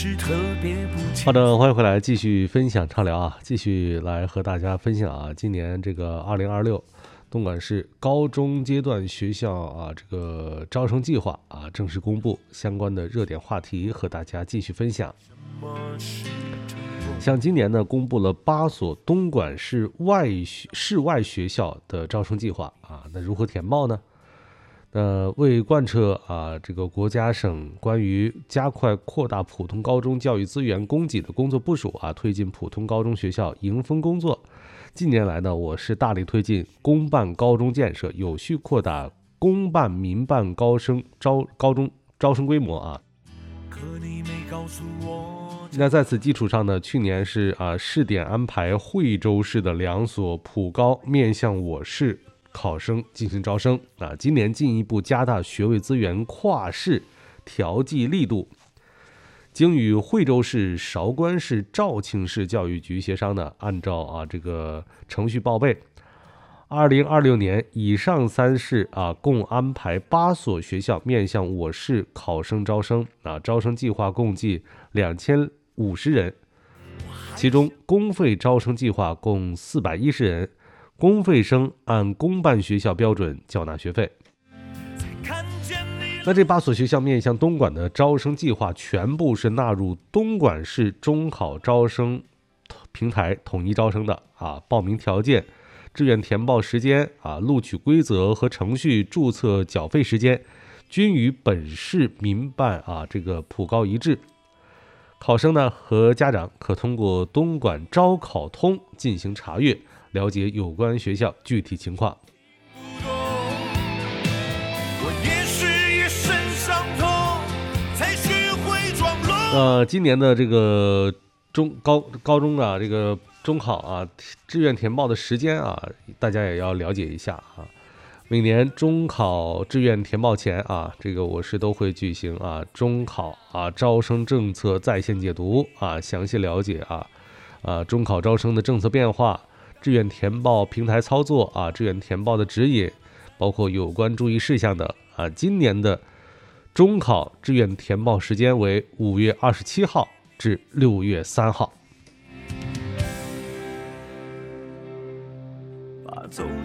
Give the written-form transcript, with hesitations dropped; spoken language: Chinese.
是特别不轻。 好的，欢迎回来，继续分享畅聊啊，继续来和大家分享啊，今年这个2026东莞市高中阶段学校啊这个招生计划啊正式公布，相关的热点话题和大家继续分享。像今年呢，公布了8所东莞市室外学校的招生计划啊，那如何填报呢？为贯彻这个国家省关于加快扩大普通高中教育资源供给的工作部署啊，推进普通高中学校迎风工作。近年来呢，我市大力推进公办高中建设，有序扩大公办民办高中招生规模啊。那在此基础上呢，去年是试点安排惠州市的2所普高面向我市考生进行招生啊。今年进一步加大学位资源跨市调剂力度，经与惠州市、韶关市、肇庆市教育局协商呢，按照这个程序报备。2026年以上3市共安排8所学校面向我市考生招生招生计划共计2050人，其中公费招生计划共410人，公费生按公办学校标准缴纳学费。那这8所学校面向东莞的招生计划全部是纳入东莞市中考招生平台统一招生的报名条件、志愿填报时间录取规则和程序、注册缴费时间均与本市民办这个普高一致。考生呢和家长可通过东莞招考通进行查阅，了解有关学校具体情况。今年的这个高中这个中考志愿填报的时间大家也要了解一下每年中考志愿填报前这个我市都会举行中考招生政策在线解读详细了解中考招生的政策变化、志愿填报平台操作志愿填报的指引，包括有关注意事项的今年的中考志愿填报时间为5月27号至6月3号。